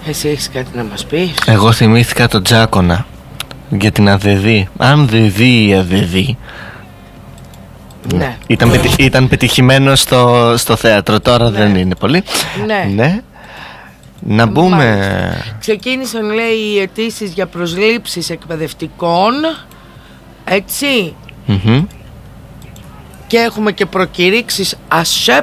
Εσύ έχεις κάτι να μας πεις? Εγώ θυμήθηκα τον Τζάκονα για την Αδεδή. Αν δεν δει η Αδεδή. Ναι. Ήταν πετυχημένο στο θέατρο. Τώρα δεν είναι πολύ. Ναι. Να μπούμε. Ξεκίνησαν, λέει, οι αιτήσεις για προσλήψεις εκπαιδευτικών. Έτσι. Και έχουμε και προκηρύξεις ΑΣΕΠ.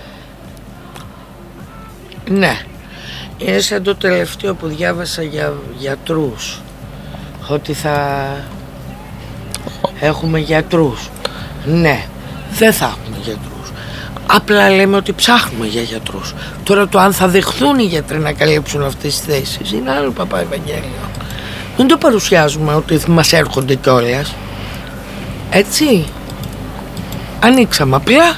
Ναι. Είναι σαν το τελευταίο που διάβασα για γιατρούς, ότι θα έχουμε γιατρούς. Ναι, δεν θα έχουμε γιατρούς. Απλά λέμε ότι ψάχνουμε για γιατρούς. Τώρα το αν θα δεχθούν οι γιατροί να καλύψουν αυτές τις θέσεις είναι άλλο παπά Ευαγγέλιο. Δεν το παρουσιάζουμε ότι μας έρχονται κιόλας. Έτσι. Ανοίξαμε απλά.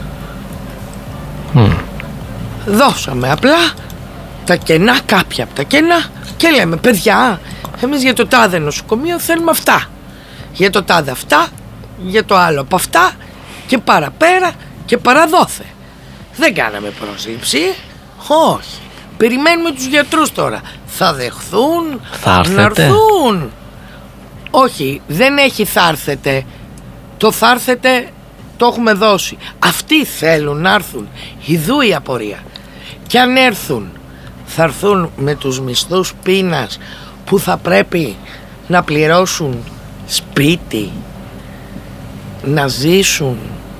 Δώσαμε απλά τα κενά, κάποια από τα κενά, και λέμε, παιδιά, εμείς για το τάδε νοσοκομείο θέλουμε αυτά, για το τάδε αυτά, για το άλλο από αυτά, και παραπέρα και παραδόθε. Δεν κάναμε πρόσληψη. Όχι. Περιμένουμε τους γιατρούς τώρα. Θα δεχθούν, να έρθουν. Όχι, δεν έχει θα έρθετε. Το θα έρθετε το έχουμε δώσει. Αυτοί θέλουν να έρθουν. Ιδού η απορία. Και αν έρθουν, θα έρθουν με τους μισθούς πείνας που θα πρέπει να πληρώσουν σπίτι, να ζήσουν.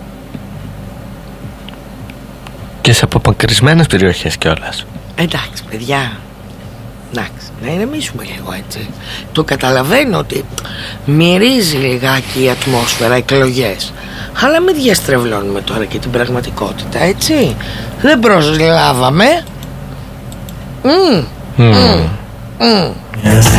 Και σε απομακρυσμένες περιοχές κιόλας. Εντάξει παιδιά, εντάξει, να ηρεμήσουμε λίγο, έτσι. Το καταλαβαίνω ότι μυρίζει λιγάκι η ατμόσφαιρα, εκλογές, αλλά μην διαστρεβλώνουμε τώρα και την πραγματικότητα, έτσι. Δεν προσλάβαμε.